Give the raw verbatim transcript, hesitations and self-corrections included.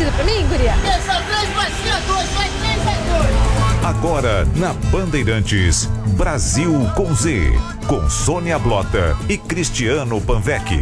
torcida pra mim, guria? Atenção, três baixinha, dois, vai três, vai dois. Agora, na Bandeirantes, Brasil com Z, com Sônia Blota e Cristiano Panvec.